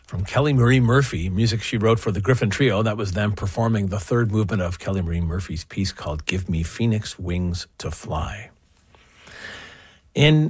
From Kelly Marie Murphy, music she wrote for the Griffin Trio. That was them performing the third movement of Kelly Marie Murphy's piece called Give Me Phoenix Wings to Fly. In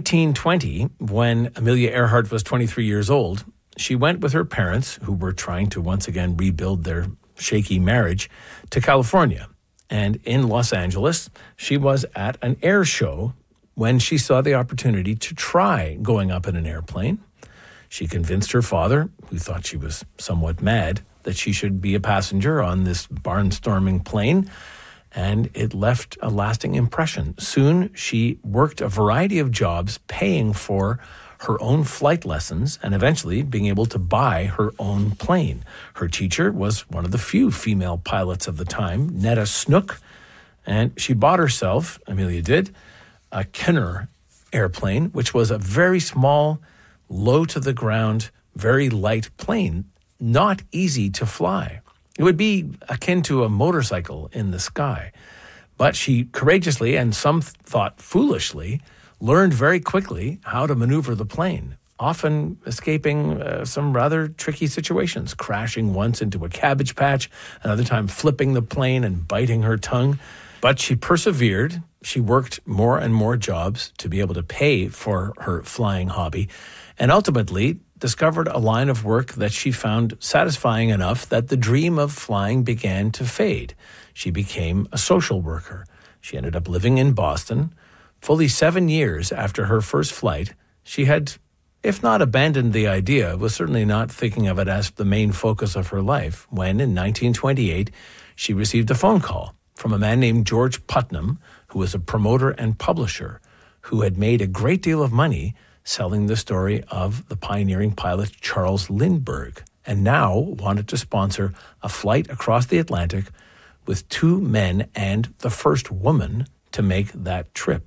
1920, when Amelia Earhart was 23 years old, she went with her parents, who were trying to once again rebuild their shaky marriage, to California. And in Los Angeles, she was at an air show when she saw the opportunity to try going up in an airplane. She convinced her father, who thought she was somewhat mad, that she should be a passenger on this barnstorming plane, and it left a lasting impression. Soon, she worked a variety of jobs paying for her own flight lessons and eventually being able to buy her own plane. Her teacher was one of the few female pilots of the time, Netta Snook, and she bought herself, Amelia did, a Kenner airplane, which was a very small, low-to-the-ground, very light plane, not easy to fly. It would be akin to a motorcycle in the sky. But she courageously, and some thought foolishly, learned very quickly how to maneuver the plane, often escaping some rather tricky situations, crashing once into a cabbage patch, another time flipping the plane and biting her tongue. But she persevered. She worked more and more jobs to be able to pay for her flying hobby, and ultimately discovered a line of work that she found satisfying enough that the dream of flying began to fade. She became a social worker. She ended up living in Boston. Fully 7 years after her first flight, she had, if not abandoned the idea, was certainly not thinking of it as the main focus of her life, when in 1928 she received a phone call from a man named George Putnam, who was a promoter and publisher, who had made a great deal of money selling the story of the pioneering pilot Charles Lindbergh, and now wanted to sponsor a flight across the Atlantic with 2 men and the first woman to make that trip.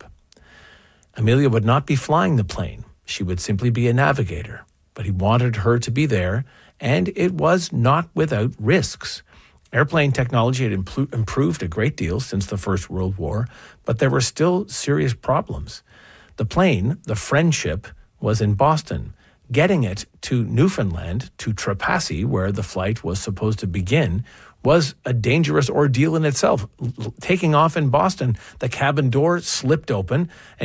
Amelia would not be flying the plane. She would simply be a navigator, but he wanted her to be there, and it was not without risks. Airplane technology had improved a great deal since the First World War, but there were still serious problems. The plane, the Friendship, was in Boston. Getting it to Newfoundland, to Trepassey, where the flight was supposed to begin, was a dangerous ordeal in itself. Taking off in Boston, the cabin door slipped open, and